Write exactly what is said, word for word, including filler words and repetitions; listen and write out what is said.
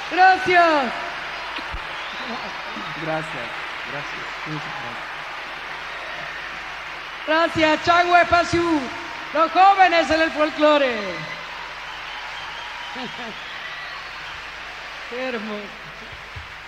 Gracias. Gracias, gracias. Gracias, Changwe Pasiu, los jóvenes en el folclore. Qué hermoso.